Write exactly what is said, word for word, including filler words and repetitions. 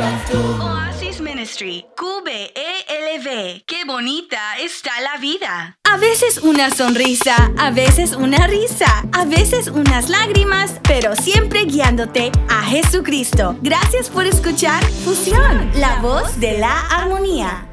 Oasis Ministry, Q B E L V. ¡Qué bonita está la vida! A veces una sonrisa, a veces una risa, a veces unas lágrimas, pero siempre guiándote a Jesucristo. Gracias por escuchar Fusión, la voz de la armonía.